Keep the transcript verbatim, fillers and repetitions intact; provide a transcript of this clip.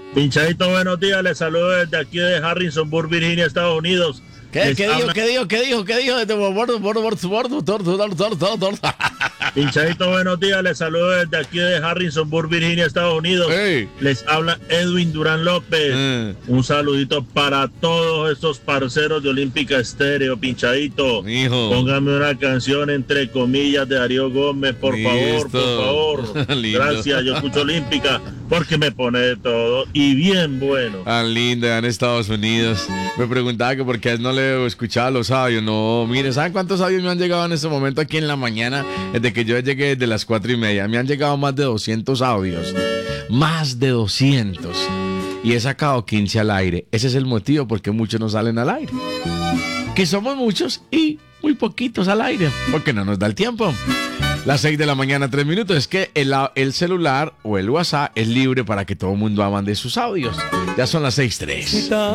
Pinchadito, buenos días, les saludo desde aquí de Harrisonburg, Virginia, Estados Unidos. ¿Qué, ¿qué dijo, qué dijo, qué dijo, qué dijo? Desde bordo, bordo, bordo, bordo, bordo, bordo, bordo, bordo. Pinchadito, buenos días, les saludo desde aquí de Harrisonburg, Virginia, Estados Unidos. Hey. Les habla Edwin Durán López. Eh. Un saludito para todos estos parceros de Olímpica Estéreo, Pinchadito. Hijo. Póngame una canción entre comillas de Darío Gómez, por Listo. favor, por favor. Lindo. Gracias, yo escucho Olímpica porque me pone de todo y bien bueno. Tan linda en Estados Unidos. Me preguntaba que por qué no le escuchaba los audios. No, mire, ¿saben cuántos audios me han llegado en este momento aquí en la mañana? Desde que yo llegué desde las cuatro y media. Me han llegado más de doscientos audios. Más de doscientos. Y he sacado quince al aire. Ese es el motivo por qué muchos no salen al aire. Que somos muchos y muy poquitos al aire. Porque no nos da el tiempo. Las seis de la mañana, tres minutos. Es que el, el celular o el WhatsApp es libre para que todo el mundo mande sus audios. Ya son las seis tres.